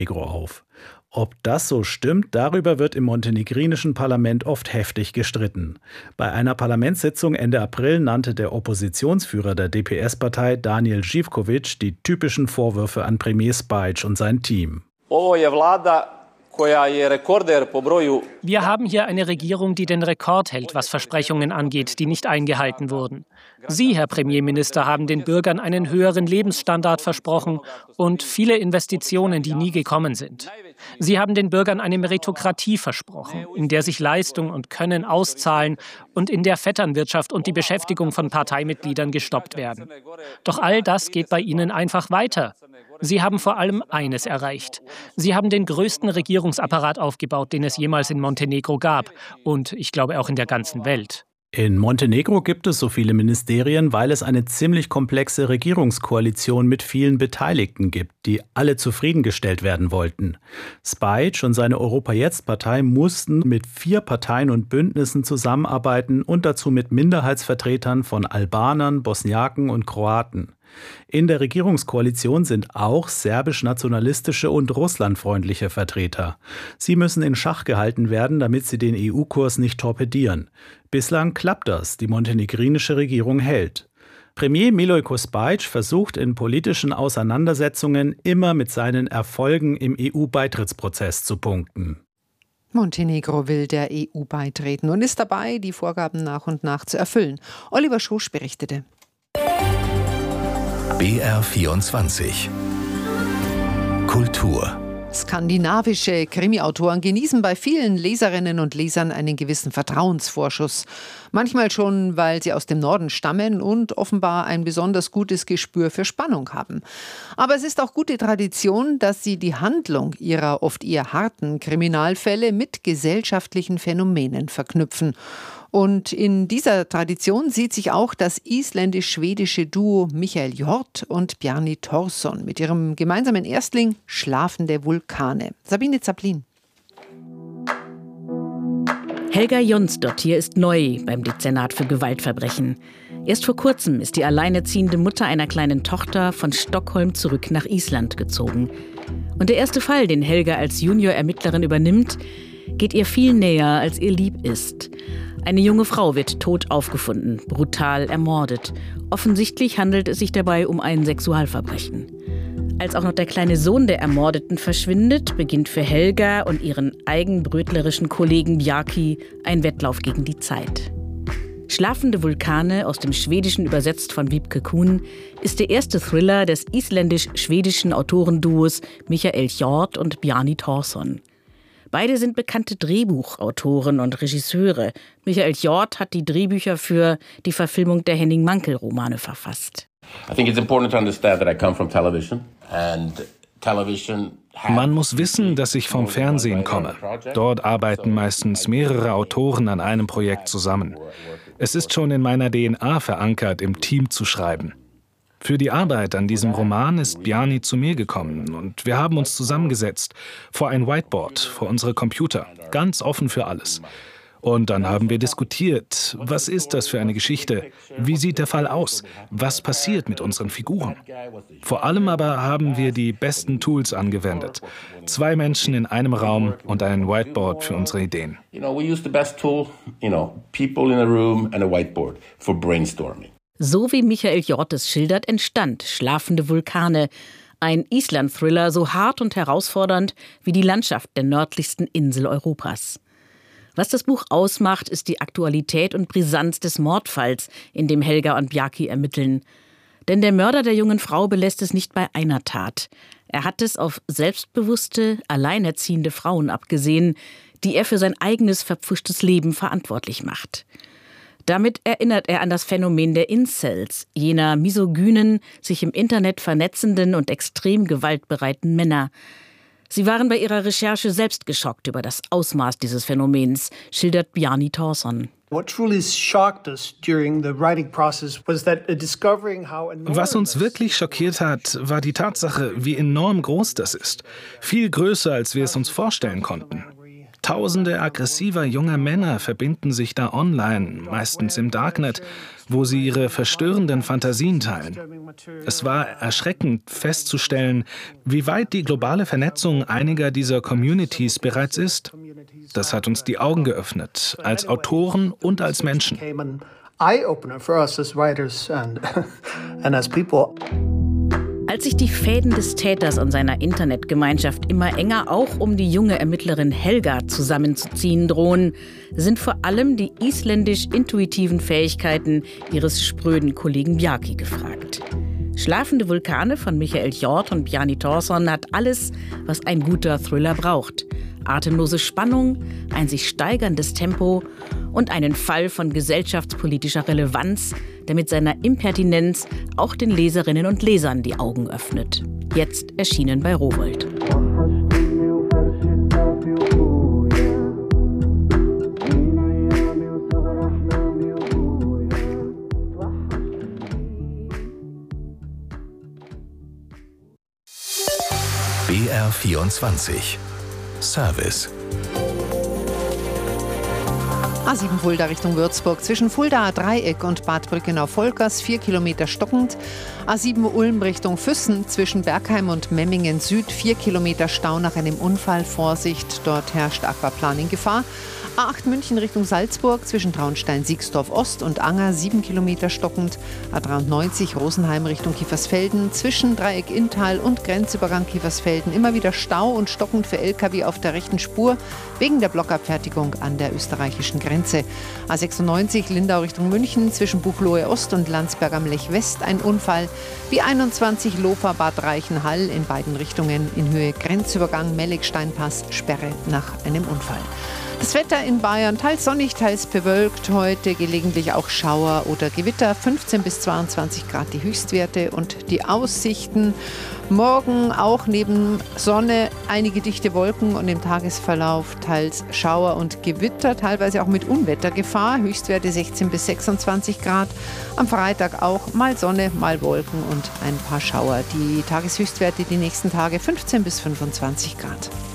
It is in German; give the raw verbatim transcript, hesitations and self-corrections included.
Montenegro auf. Ob das so stimmt, darüber wird im montenegrinischen Parlament oft heftig gestritten. Bei einer Parlamentssitzung Ende April nannte der Oppositionsführer der D P S-Partei Daniel Živković die typischen Vorwürfe an Premijer Spajić und sein Team. Wir haben hier eine Regierung, die den Rekord hält, was Versprechungen angeht, die nicht eingehalten wurden. Sie, Herr Premierminister, haben den Bürgern einen höheren Lebensstandard versprochen und viele Investitionen, die nie gekommen sind. Sie haben den Bürgern eine Meritokratie versprochen, in der sich Leistung und Können auszahlen und in der Vetternwirtschaft und die Beschäftigung von Parteimitgliedern gestoppt werden. Doch all das geht bei Ihnen einfach weiter. Sie haben vor allem eines erreicht. Sie haben den größten Regierungsapparat aufgebaut, den es jemals in Montenegro gab und ich glaube auch in der ganzen Welt. In Montenegro gibt es so viele Ministerien, weil es eine ziemlich komplexe Regierungskoalition mit vielen Beteiligten gibt, die alle zufriedengestellt werden wollten. Spajić und seine Europa-Jetzt-Partei mussten mit vier Parteien und Bündnissen zusammenarbeiten und dazu mit Minderheitsvertretern von Albanern, Bosniaken und Kroaten. In der Regierungskoalition sind auch serbisch-nationalistische und russlandfreundliche Vertreter. Sie müssen in Schach gehalten werden, damit sie den E U-Kurs nicht torpedieren. Bislang klappt das, die montenegrinische Regierung hält. Premier Milojko Spajić versucht in politischen Auseinandersetzungen immer mit seinen Erfolgen im E U-Beitrittsprozess zu punkten. Montenegro will der E U beitreten und ist dabei, die Vorgaben nach und nach zu erfüllen. Oliver Schosch berichtete. B R vierundzwanzig Kultur. Skandinavische Krimi-Autoren genießen bei vielen Leserinnen und Lesern einen gewissen Vertrauensvorschuss. Manchmal schon, weil sie aus dem Norden stammen und offenbar ein besonders gutes Gespür für Spannung haben. Aber es ist auch gute Tradition, dass sie die Handlung ihrer oft eher harten Kriminalfälle mit gesellschaftlichen Phänomenen verknüpfen. Und in dieser Tradition sieht sich auch das isländisch-schwedische Duo Mikael Hjort und Bjarni Thorsson mit ihrem gemeinsamen Erstling Schlafende Vulkane. Sabine Zaplin. Helga Jonsdottir ist neu beim Dezernat für Gewaltverbrechen. Erst vor kurzem ist die alleinerziehende Mutter einer kleinen Tochter von Stockholm zurück nach Island gezogen. Und der erste Fall, den Helga als Junior-Ermittlerin übernimmt, geht ihr viel näher, als ihr lieb ist. Eine junge Frau wird tot aufgefunden, brutal ermordet. Offensichtlich handelt es sich dabei um ein Sexualverbrechen. Als auch noch der kleine Sohn der Ermordeten verschwindet, beginnt für Helga und ihren eigenbrötlerischen Kollegen Bjarki ein Wettlauf gegen die Zeit. Schlafende Vulkane, aus dem Schwedischen übersetzt von Wiebke Kuhn, ist der erste Thriller des isländisch-schwedischen Autorenduos Mikael Hjort und Bjarni Thorsson. Beide sind bekannte Drehbuchautoren und Regisseure. Mikael Hjort hat die Drehbücher für die Verfilmung der Henning-Mankell-Romane verfasst. Man muss wissen, dass ich vom Fernsehen komme. Dort arbeiten meistens mehrere Autoren an einem Projekt zusammen. Es ist schon in meiner D N A verankert, im Team zu schreiben. Für die Arbeit an diesem Roman ist Bjarni zu mir gekommen und wir haben uns zusammengesetzt vor ein Whiteboard, vor unsere Computer, ganz offen für alles. Und dann haben wir diskutiert, was ist das für eine Geschichte, wie sieht der Fall aus, was passiert mit unseren Figuren. Vor allem aber haben wir die besten Tools angewendet. Zwei Menschen in einem Raum und ein Whiteboard für unsere Ideen. So wie Mikael Hjort es schildert, entstand Schlafende Vulkane, ein Island-Thriller so hart und herausfordernd wie die Landschaft der nördlichsten Insel Europas. Was das Buch ausmacht, ist die Aktualität und Brisanz des Mordfalls, in dem Helga und Bjarki ermitteln. Denn der Mörder der jungen Frau belässt es nicht bei einer Tat. Er hat es auf selbstbewusste, alleinerziehende Frauen abgesehen, die er für sein eigenes verpfuschtes Leben verantwortlich macht. Damit erinnert er an das Phänomen der Incels, jener misogynen, sich im Internet vernetzenden und extrem gewaltbereiten Männer. Sie waren bei ihrer Recherche selbst geschockt über das Ausmaß dieses Phänomens, schildert Bjarni Thorsson. Was uns wirklich schockiert hat, war die Tatsache, wie enorm groß das ist. Viel größer, als wir es uns vorstellen konnten. Tausende aggressiver junger Männer verbinden sich da online, meistens im Darknet, wo sie ihre verstörenden Fantasien teilen. Es war erschreckend festzustellen, wie weit die globale Vernetzung einiger dieser Communities bereits ist. Das hat uns die Augen geöffnet, als Autoren und als Menschen. Als sich die Fäden des Täters und seiner Internetgemeinschaft immer enger auch um die junge Ermittlerin Helga zusammenzuziehen drohen, sind vor allem die isländisch-intuitiven Fähigkeiten ihres spröden Kollegen Bjarki gefragt. Schlafende Vulkane von Michael Hjort und Bjarni Thorsson hat alles, was ein guter Thriller braucht. Atemlose Spannung, ein sich steigerndes Tempo und einen Fall von gesellschaftspolitischer Relevanz, der mit seiner Impertinenz auch den Leserinnen und Lesern die Augen öffnet. Jetzt erschienen bei Rowohlt. B R vierundzwanzig Service. A sieben Fulda Richtung Würzburg. Zwischen Fuldaer Dreieck und Bad Brückenau-Volkers vier Kilometer stockend. A sieben Ulm Richtung Füssen. Zwischen Bergheim und Memmingen Süd vier Kilometer Stau nach einem Unfall. Vorsicht, dort herrscht Aquaplaning-Gefahr. A acht München Richtung Salzburg. Zwischen Traunstein-Siegsdorf Ost und Anger sieben Kilometer stockend. A dreiundneunzig Rosenheim Richtung Kiefersfelden. Zwischen Dreieck Inntal und Grenzübergang Kiefersfelden immer wieder Stau und stockend für L K W auf der rechten Spur wegen der Blockabfertigung an der österreichischen Grenze. A sechsundneunzig Lindau Richtung München. Zwischen Buchloe Ost und Landsberg am Lech West ein Unfall. B einundzwanzig Lofa Bad Reichenhall in beiden Richtungen in Höhe Grenzübergang Melligsteinpass Sperre nach einem Unfall. Das Wetter in Bayern teils sonnig, teils bewölkt. Heute gelegentlich auch Schauer oder Gewitter. fünfzehn bis zweiundzwanzig Grad die Höchstwerte und die Aussichten. Morgen auch neben Sonne einige dichte Wolken und im Tagesverlauf teils Schauer und Gewitter, teilweise auch mit Unwettergefahr. Höchstwerte sechzehn bis sechsundzwanzig Grad. Am Freitag auch mal Sonne, mal Wolken und ein paar Schauer. Die Tageshöchstwerte die nächsten Tage fünfzehn bis fünfundzwanzig Grad.